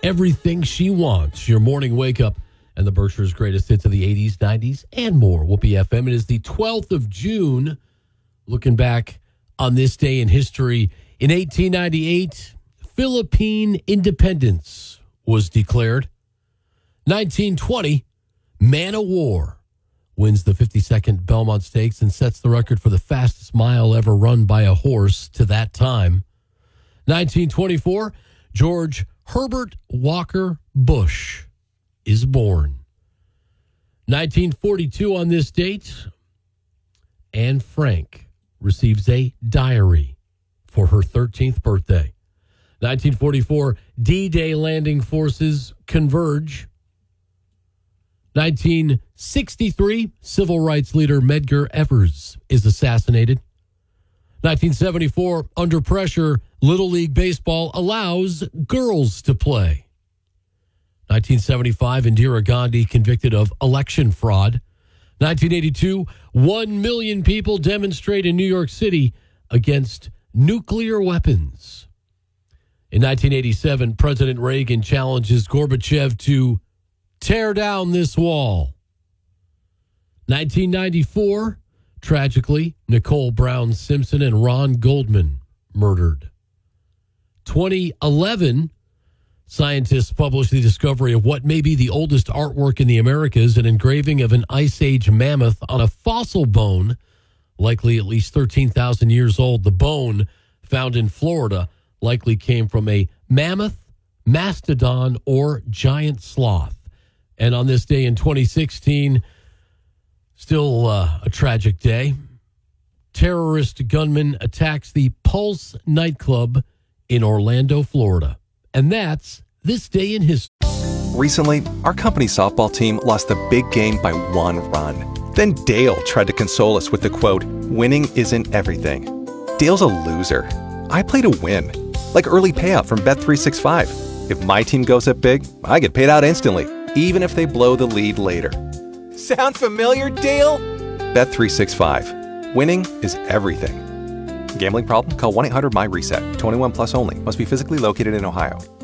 everything she wants. Your morning wake up and the Berkshire's greatest hits of the 80s, 90s, and more. Whoopee FM. It is the 12th of June. Looking back on this day in history, in 1898, Philippine independence was declared. 1920, Man o' War wins the 52nd Belmont Stakes and sets the record for the fastest mile ever run by a horse to that time. 1924, George Herbert Walker Bush is born. 1942 on this date, Anne Frank receives a diary for her 13th birthday. 1944, D-Day landing forces converge. 1963, civil rights leader Medgar Evers is assassinated. 1974, under pressure, Little League Baseball allows girls to play. 1975, Indira Gandhi convicted of election fraud. 1982, 1 million people demonstrate in New York City against nuclear weapons. In 1987, President Reagan challenges Gorbachev to tear down this wall. 1994, tragically, Nicole Brown Simpson and Ron Goldman murdered. 2011, scientists published the discovery of what may be the oldest artwork in the Americas, an engraving of an Ice Age mammoth on a fossil bone, likely at least 13,000 years old. The bone, found in Florida, likely came from a mammoth, mastodon, or giant sloth. And on this day in 2016, still a tragic day, terrorist gunman attacks the Pulse nightclub in Orlando, Florida. And that's this day in history. Recently, our company softball team lost the big game by 1 run. Then Dale tried to console us with the quote, "Winning isn't everything." Dale's a loser. I play to win. Like early payout from Bet365. If my team goes up big, I get paid out instantly, even if they blow the lead later. Sound familiar, Dale? Bet365. Winning is everything. Gambling problem? Call 1-800-MY-RESET. 21 plus only. Must be physically located in Ohio.